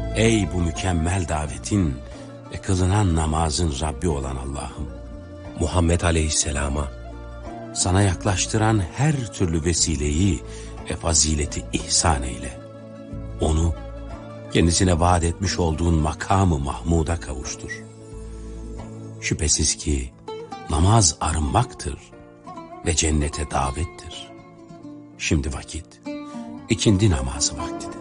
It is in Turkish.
Ey bu mükemmel davetin ve kılınan namazın Rabbi olan Allah'ım, Muhammed Aleyhisselam'a, sana yaklaştıran her türlü vesileyi ve fazileti ihsan eyle. Onu kendisine vaat etmiş olduğun makamı Mahmud'a kavuştur. Şüphesiz ki namaz arınmaktır ve cennete davettir. Şimdi vakit ikindi namazı vaktidir.